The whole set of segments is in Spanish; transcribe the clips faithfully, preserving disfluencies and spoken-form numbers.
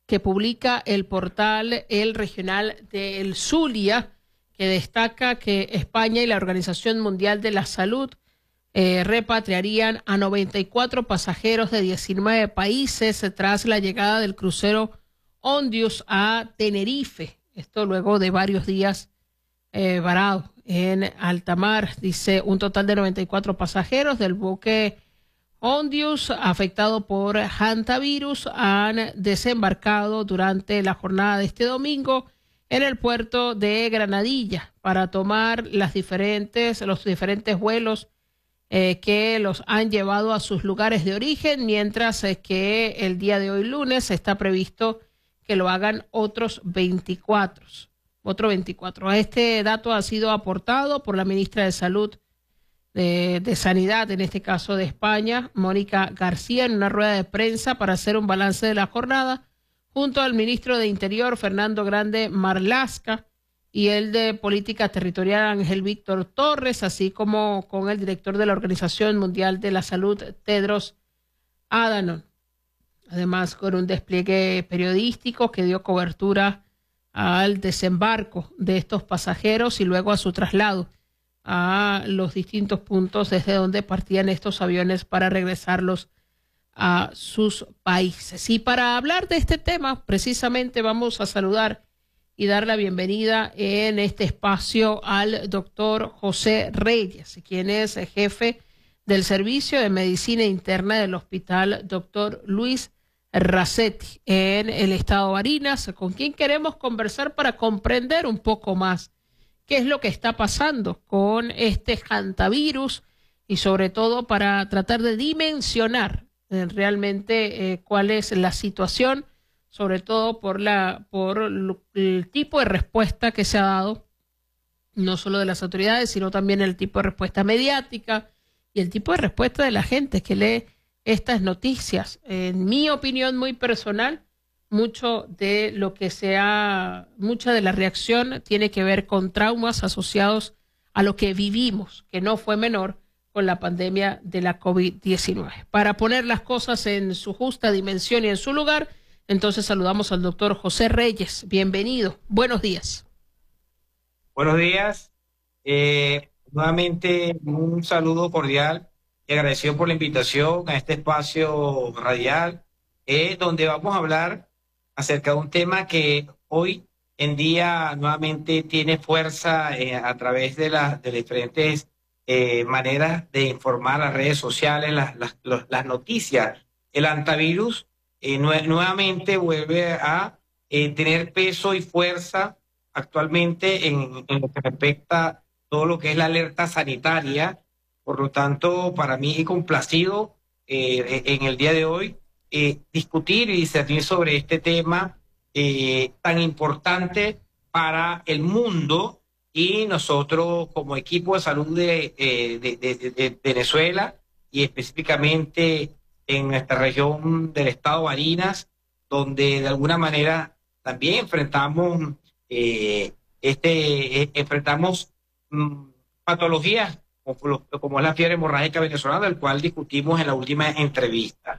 que publica el portal El Regional del Zulia, que destaca que España y la Organización Mundial de la Salud eh, repatriarían a noventa y cuatro pasajeros de diecinueve países tras la llegada del crucero Ondius a Tenerife. Esto luego de varios días eh, varado en alta mar. Dice un total de noventa y cuatro pasajeros del buque Ondius, afectado por hantavirus, han desembarcado durante la jornada de este domingo en el puerto de Granadilla para tomar las diferentes, los diferentes vuelos eh, que los han llevado a sus lugares de origen, mientras eh, que el día de hoy lunes está previsto que lo hagan otros veinticuatro. Otro veinticuatro. Este dato ha sido aportado por la ministra de Salud De, de Sanidad, en este caso de España, Mónica García, en una rueda de prensa para hacer un balance de la jornada, junto al ministro de Interior, Fernando Grande Marlaska, y el de Política Territorial, Ángel Víctor Torres, así como con el director de la Organización Mundial de la Salud, Tedros Adhanom. Además, con un despliegue periodístico que dio cobertura al desembarco de estos pasajeros y luego a su traslado a los distintos puntos desde donde partían estos aviones para regresarlos a sus países. Y para hablar de este tema, precisamente vamos a saludar y dar la bienvenida en este espacio al doctor José Reyes, quien es jefe del Servicio de Medicina Interna del Hospital doctor Luis Racetti en el estado Barinas, con quien queremos conversar para comprender un poco más qué es lo que está pasando con este hantavirus y sobre todo para tratar de dimensionar eh, realmente eh, cuál es la situación, sobre todo por la por lo, el tipo de respuesta que se ha dado, no solo de las autoridades, sino también el tipo de respuesta mediática y el tipo de respuesta de la gente que lee estas noticias. En mi opinión muy personal, mucho de lo que sea, mucha de la reacción tiene que ver con traumas asociados a lo que vivimos, que no fue menor con la pandemia de la COVID diecinueve. Para poner las cosas en su justa dimensión y en su lugar, entonces saludamos al doctor José Reyes. Bienvenido. Buenos días. Buenos días. Eh, nuevamente un saludo cordial y agradecido por la invitación a este espacio radial, eh, donde vamos a hablar acerca de un tema que hoy en día nuevamente tiene fuerza eh, a través de, la, de las diferentes eh, maneras de informar, las redes sociales, las, las, las noticias. El hantavirus eh, nue nuevamente vuelve a eh, tener peso y fuerza actualmente en, en lo que respecta a todo lo que es la alerta sanitaria. Por lo tanto, para mí complacido eh, en el día de hoy Eh, discutir y discernir sobre este tema eh, tan importante para el mundo y nosotros como equipo de salud de, eh, de, de, de, de Venezuela y específicamente en nuestra región del estado Barinas, donde de alguna manera también enfrentamos eh, este eh, enfrentamos mm, patologías como, como es la fiebre hemorrágica venezolana, del cual discutimos en la última entrevista.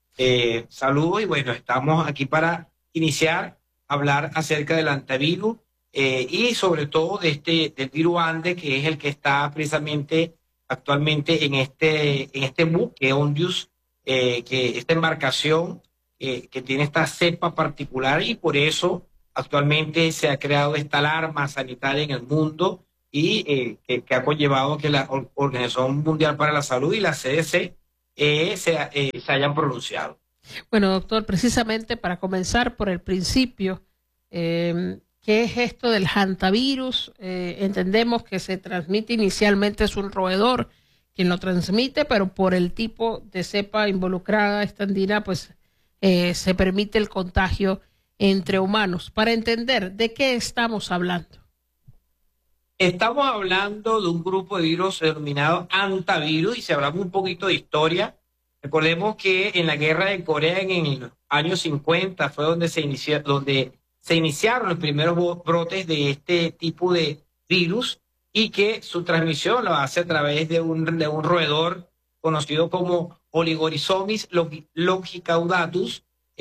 Eh, saludos y bueno, estamos aquí para iniciar a hablar acerca del hantavirus eh, y sobre todo de este del virus Ande, que es el que está precisamente actualmente en este en este buque Ondius, eh, que esta embarcación eh, que tiene esta cepa particular, y por eso actualmente se ha creado esta alarma sanitaria en el mundo y eh, que, que ha conllevado que la Organización Mundial para la Salud y la C D C Eh, se, eh, se hayan pronunciado. Bueno, doctor, precisamente para comenzar por el principio, eh, ¿qué es esto del hantavirus? Eh, entendemos que se transmite inicialmente, es un roedor quien lo transmite, pero por el tipo de cepa involucrada esta andina, pues eh, se permite el contagio entre humanos. Para entender, ¿de qué estamos hablando? Estamos hablando de un grupo de virus denominado hantavirus, y si hablamos un poquito de historia, recordemos que en la guerra de Corea en el año cincuenta fue donde se inició, donde se iniciaron los primeros brotes de este tipo de virus, y que su transmisión lo hace a través de un, de un roedor conocido como Oligorhizomis longicaudatus,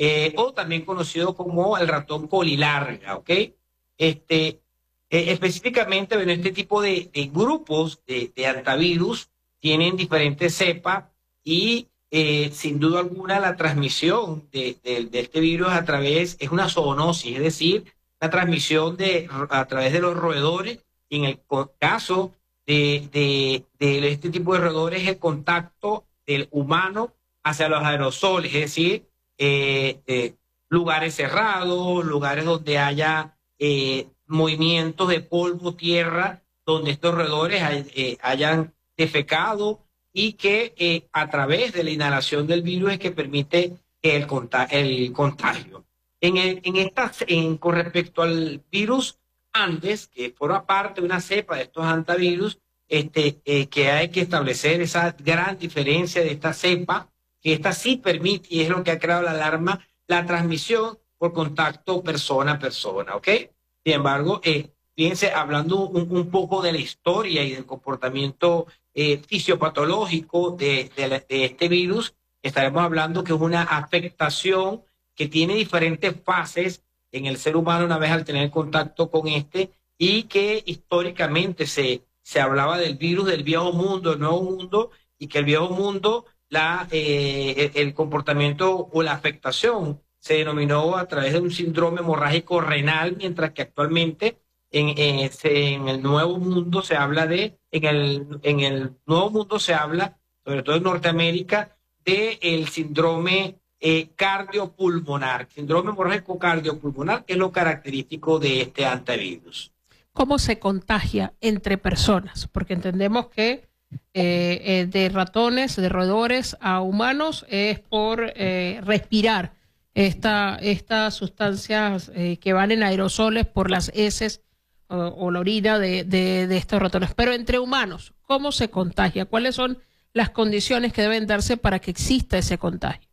eh, o también conocido como el ratón colilarga, ¿ok? Este, eh, específicamente, bueno, este tipo de, de grupos de, de hantavirus tienen diferentes cepas y eh, sin duda alguna la transmisión de, de, de este virus a través, es una zoonosis, es decir, la transmisión de, a través de los roedores. Y en el caso de, de, de este tipo de roedores, el contacto del humano hacia los aerosoles, es decir, eh, eh, lugares cerrados, lugares donde haya eh, movimientos de polvo, tierra, donde estos roedores hay, eh, hayan defecado y que eh, a través de la inhalación del virus es que permite el, contag el contagio. En, el, en esta, en, con respecto al virus Andes, que forma parte de una cepa de estos hantavirus, este, eh, que hay que establecer esa gran diferencia de esta cepa, que esta sí permite, y es lo que ha creado la alarma, la transmisión por contacto persona a persona, ¿ok? Sin embargo, eh, fíjense, hablando un, un poco de la historia y del comportamiento eh, fisiopatológico de, de, la, de este virus, estaremos hablando que es una afectación que tiene diferentes fases en el ser humano una vez al tener contacto con este, y que históricamente se, se hablaba del virus del viejo mundo, del nuevo mundo, y que el viejo mundo, la, eh, el, el comportamiento o la afectación se denominó a través de un síndrome hemorrágico renal, mientras que actualmente en, en, en el nuevo mundo se habla de, en el, en el nuevo mundo se habla, sobre todo en Norteamérica, de el síndrome eh, cardiopulmonar, síndrome hemorrágico cardiopulmonar, que es lo característico de este hantavirus. ¿Cómo se contagia entre personas? Porque entendemos que eh, eh, de ratones, de roedores a humanos es por eh, respirar esta, estas sustancias eh, que van en aerosoles por las heces o, o la orina de, de, de estos ratones. Pero entre humanos, ¿cómo se contagia? ¿Cuáles son las condiciones que deben darse para que exista ese contagio?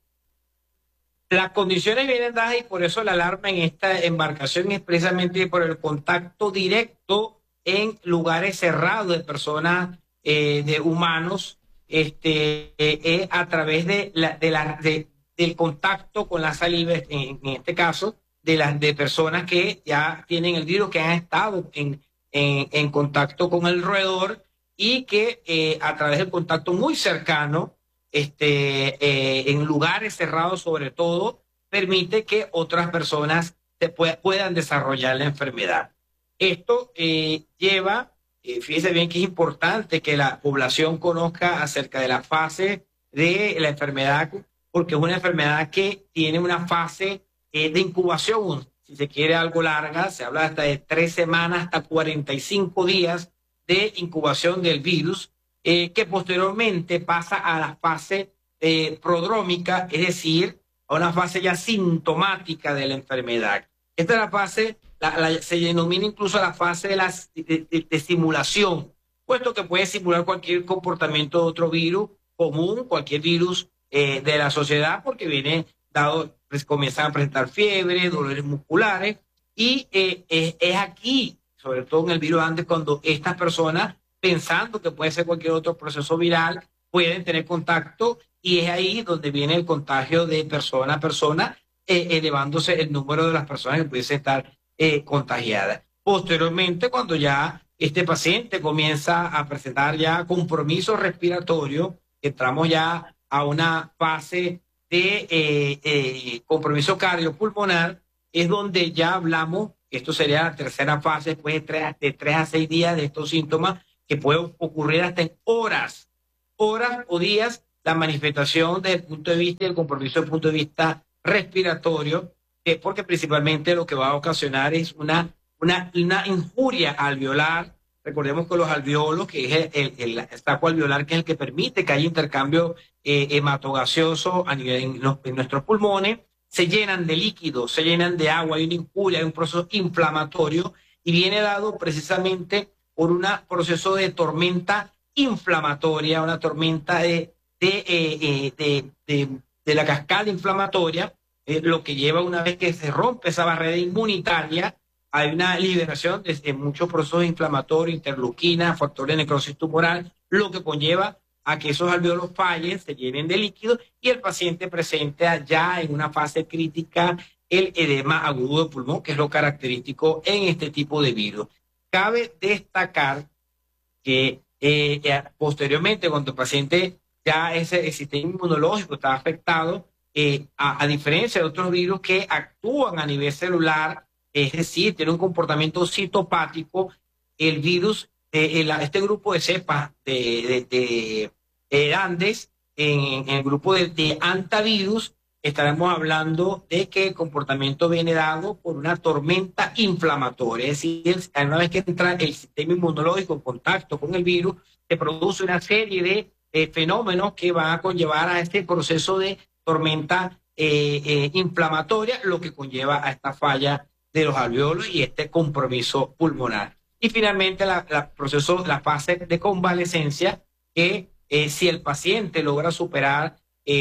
Las condiciones vienen dadas y por eso la alarma en esta embarcación es precisamente por el contacto directo en lugares cerrados de personas, eh, de humanos, este, eh, eh, a través de la, de la, de, del contacto con la saliva, en, en este caso, de las de personas que ya tienen el virus, que han estado en, en, en contacto con el roedor y que eh, a través del contacto muy cercano, Este, eh, en lugares cerrados sobre todo, permite que otras personas se pueda, puedan desarrollar la enfermedad. Esto eh, lleva, eh, fíjense bien que es importante que la población conozca acerca de la fase de la enfermedad, porque es una enfermedad que tiene una fase eh, de incubación, si se quiere algo larga, se habla hasta de tres semanas hasta cuarenta y cinco días de incubación del virus, Eh, que posteriormente pasa a la fase eh, prodrómica, es decir, a una fase ya sintomática de la enfermedad. Esta es la fase, la, la, se denomina incluso la fase de, la, de, de, de simulación, puesto que puede simular cualquier comportamiento de otro virus común, cualquier virus eh, de la sociedad, porque viene dado, pues comienzan a presentar fiebre, dolores musculares, y eh, eh, es aquí, sobre todo en el virus antes, cuando estas personas, pensando que puede ser cualquier otro proceso viral, pueden tener contacto, y es ahí donde viene el contagio de persona a persona, eh, elevándose el número de las personas que pudiesen estar eh, contagiadas. Posteriormente, cuando ya este paciente comienza a presentar ya compromiso respiratorio, entramos ya a una fase de eh, eh, compromiso cardiopulmonar, es donde ya hablamos, esto sería la tercera fase, después de tres, de tres a seis días de estos síntomas, que puede ocurrir hasta en horas, horas o días, la manifestación desde el punto de vista del compromiso desde el punto de vista respiratorio, eh, porque principalmente lo que va a ocasionar es una, una, una injuria alveolar. Recordemos que los alveolos, que es el, el, el saco alveolar, que es el que permite que haya intercambio eh, hematogaseoso a nivel en, los, en nuestros pulmones, se llenan de líquidos, se llenan de agua, hay una injuria, hay un proceso inflamatorio, y viene dado precisamente por un proceso de tormenta inflamatoria, una tormenta de, de, eh, de, de, de la cascada inflamatoria, eh, lo que lleva, una vez que se rompe esa barrera inmunitaria, hay una liberación de, de muchos procesos inflamatorios, interleuquinas, factores de necrosis tumoral, lo que conlleva a que esos alvéolos fallen, se llenen de líquido y el paciente presenta ya en una fase crítica el edema agudo de pulmón, que es lo característico en este tipo de virus. Cabe destacar que eh, eh, posteriormente, cuando el paciente ya ese el sistema inmunológico está afectado, eh, a, a diferencia de otros virus que actúan a nivel celular, es decir, tiene un comportamiento citopático, el virus, eh, el, este grupo de cepas de, de, de, de Andes, en, en el grupo de, de antivirus, estaremos hablando de que el comportamiento viene dado por una tormenta inflamatoria. Es decir, una vez que entra el sistema inmunológico en contacto con el virus, se produce una serie de eh, fenómenos que van a conllevar a este proceso de tormenta eh, eh, inflamatoria, lo que conlleva a esta falla de los alvéolos y este compromiso pulmonar. Y finalmente la, la proceso, la fase de convalecencia, que eh, si el paciente logra superar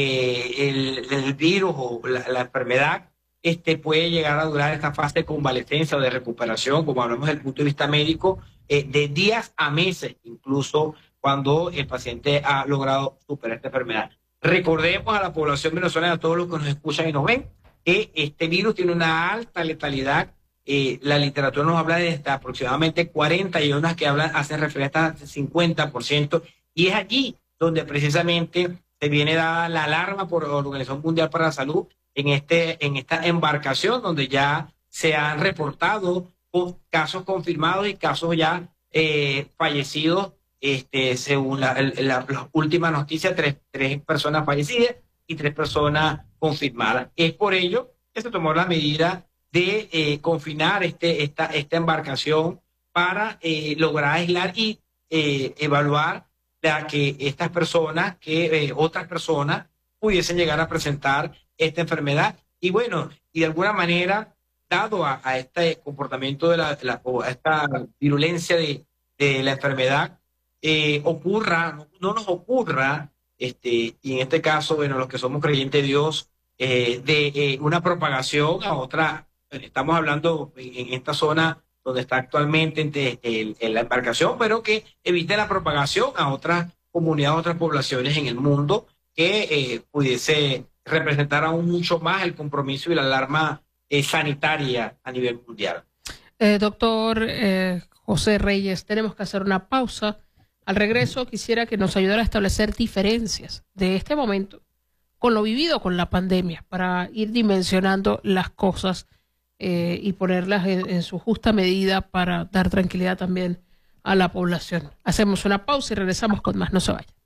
Eh, el, el virus o la, la enfermedad, este puede llegar a durar esta fase de convalecencia o de recuperación, como hablamos desde el punto de vista médico, eh, de días a meses, incluso cuando el paciente ha logrado superar esta enfermedad. Recordemos a la población venezolana, a todos los que nos escuchan y nos ven, que este virus tiene una alta letalidad. Eh, la literatura nos habla de hasta aproximadamente cuarenta y unas que hablan, hacen referencia hasta cincuenta por ciento, y es allí donde precisamente se viene dada la alarma por la Organización Mundial para la Salud en, este, en esta embarcación donde ya se han reportado casos confirmados y casos ya eh, fallecidos, este, según la, la, las últimas noticias, tres, tres personas fallecidas y tres personas confirmadas. Es por ello que se tomó la medida de eh, confinar este, esta, esta embarcación para eh, lograr aislar y eh, evaluar a que estas personas, que eh, otras personas pudiesen llegar a presentar esta enfermedad. Y bueno, y de alguna manera, dado a, a este comportamiento de la, de la a esta virulencia de, de la enfermedad, eh, ocurra, no, no nos ocurra, este, y en este caso, bueno, los que somos creyentes de Dios, eh, de eh, una propagación a otra. Estamos hablando en, en esta zona donde está actualmente en, en, en la embarcación, pero que evite la propagación a otras comunidades, a otras poblaciones en el mundo, que eh, pudiese representar aún mucho más el compromiso y la alarma eh, sanitaria a nivel mundial. Eh, doctor eh, José Reyes, tenemos que hacer una pausa. Al regreso quisiera que nos ayudara a establecer diferencias de este momento con lo vivido con la pandemia, para ir dimensionando las cosas Eh, y ponerlas en, en su justa medida para dar tranquilidad también a la población. Hacemos una pausa y regresamos con más. No se vayan.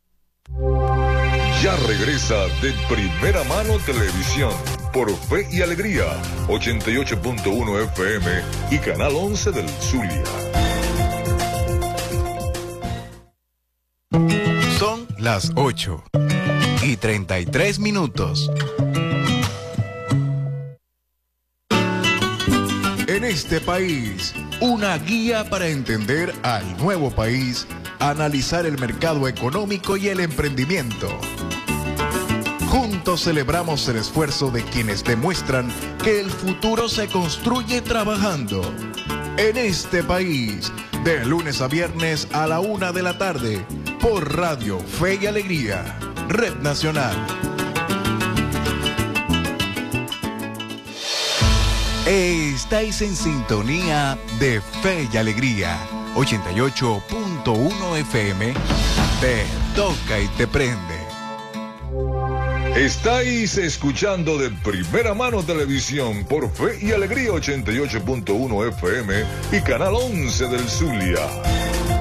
Ya regresa de Primera Mano Televisión por Fe y Alegría, ochenta y ocho punto uno F M y Canal once del Zulia. Son las ocho y treinta y tres minutos. En este país, una guía para entender al nuevo país, analizar el mercado económico y el emprendimiento. Juntos celebramos el esfuerzo de quienes demuestran que el futuro se construye trabajando. En este país, de lunes a viernes a la una de la tarde, por Radio Fe y Alegría, Red Nacional. Estáis en sintonía de Fe y Alegría, ochenta y ocho punto uno F M, te toca y te prende. Estáis escuchando de Primera Mano Televisión por Fe y Alegría, ochenta y ocho punto uno F M y Canal once del Zulia.